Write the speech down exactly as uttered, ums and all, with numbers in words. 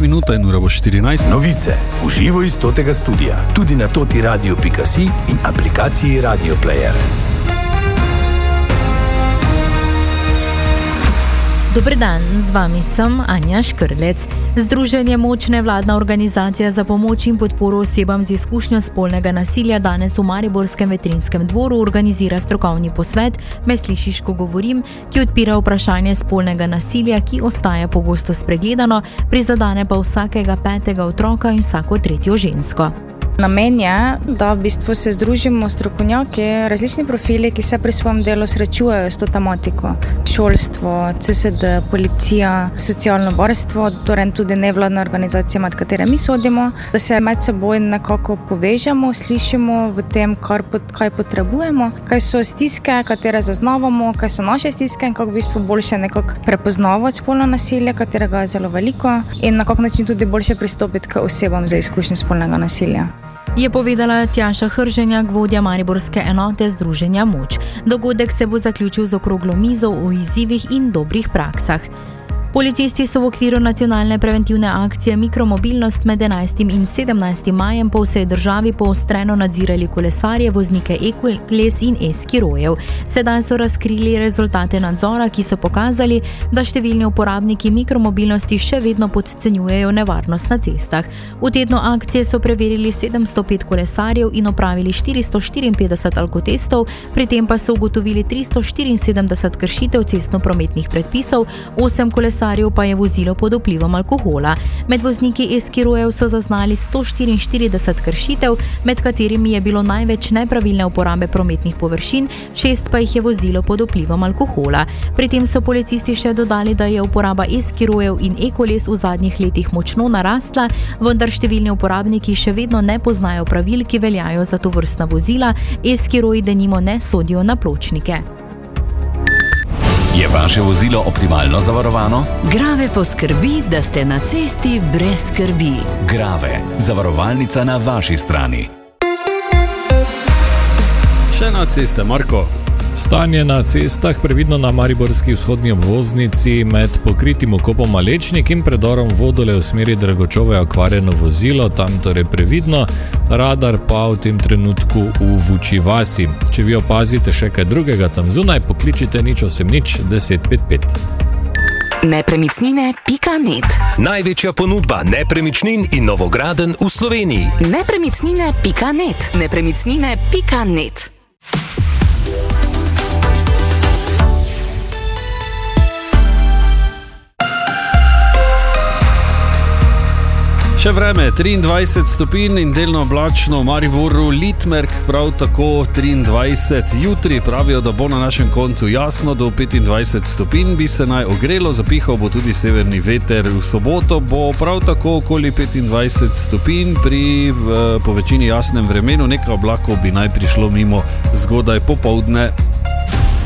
minuta in ura bo štirinajst. Novice v živo iz Totega studia, tudi na totiradio pika si in aplikaciji Radio Player. Dober dan, z vami sem Anja Škrlec. Združenje Moč, nevladna organizacija za pomoč in podporo osebam z izkušnjo spolnega nasilja, danes v Mariborskem Vetrinjskem dvoru organizira strokovni posvet Me slišiš, ko govorim, ki odpira vprašanje spolnega nasilja, ki ostaja pogosto spregledano, prizadene pa vsakega petega otroka in vsako tretjo žensko. Namen je, da v bistvu se združimo strokovnjaki, različni profili, ki se pri svojem delu srečujejo s to tematiko. Šolstvo, C S D, policija, socialno varstvo, torej tudi nevladne organizacije, med katere mi sodimo, da se med seboj nekako povežemo, slišimo v tem, kar, kaj potrebujemo, kaj so stiske, katere zaznavamo, kaj so naše stiske in kako v bistvu boljše nekako prepoznavati spolno nasilje, katerega je zelo veliko, in na kak način tudi boljše pristopiti k osebam za izkušnjo spolnega nasilja. Je povedala Tjaša Hrženjak, vodja mariborske enote Združenja Moč. Dogodek se bo zaključil z okroglo mizo o izzivih in dobrih praksah. Policisti so v okviru nacionalne preventivne akcije Mikromobilnost med enajstim in sedemnajstim majem po vsej državi poostreno nadzirali kolesarje, voznike e-koles in e-skirojev. Sedaj so razkrili rezultate nadzora, ki so pokazali, da številni uporabniki mikromobilnosti še vedno podcenjujejo nevarnost na cestah. V tednu akcije so preverili sedemsto pet kolesarjev in opravili štiristo štiriinpetdeset alkotestov, pri tem pa so ugotovili tristo štiriinsedemdeset kršitev cestno-prometnih predpisov, osem kolesarjev pa je vozilo pod vplivom alkohola. Med vozniki e-skirojev so zaznali sto štiriinštirideset kršitev, med katerimi je bilo največ nepravilne uporabe prometnih površin, šest pa jih je vozilo pod vplivom alkohola. Pri tem so policisti še dodali, da je uporaba e-skirojev in e-koles v zadnjih letih močno narastla, vendar številni uporabniki še vedno ne poznajo pravil, ki veljajo za tovrstna vozila. E-skiroji denimo ne sodijo na pločnike. Je vaše vozilo optimalno zavarovano? Grave poskrbi, da ste na cesti brez skrbi. Grave, zavarovalnica na vaši strani. Še na ceste, Marko. Stanje na cestah, previdno na mariborski vzhodni obvoznici med pokritim okopom Malečnik in predorom Vodole v smeri Dragočove okvarjeno vozilo, tam torej previdno, radar pa v tem trenutku v Vuči vasi. Če vi opazite še kaj drugega tam zunaj, pokličite nič osem nič deset pet pet. Nepremičnine pika net. Največja ponudba nepremičnin in novogradenj v Sloveniji. Nepremičnine pika net. Nepremičnine pika net. Še vreme, triindvajset stopinj in delno oblačno v Mariboru, Litmerk prav tako triindvajset. Jutri pravijo, da bo na našem koncu jasno, do petindvajset stopinj bi se naj ogrelo, zapihal bo tudi severni veter. V soboto bo prav tako okoli petindvajset stopinj pri v, po večini jasnem vremenu, nekaj oblakov bi naj prišlo mimo zgodaj popoldne.